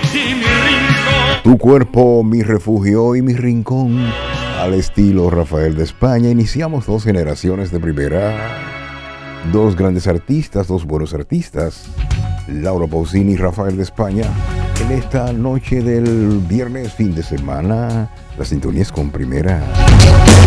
y mi rincón. Tu cuerpo, mi refugio y mi rincón. Al estilo Rafael de España, iniciamos 2 generaciones de primera. 2 grandes artistas, 2 buenos artistas. Laura Pausini y Rafael de España. En esta noche del viernes, fin de semana, la sintonía es con primera.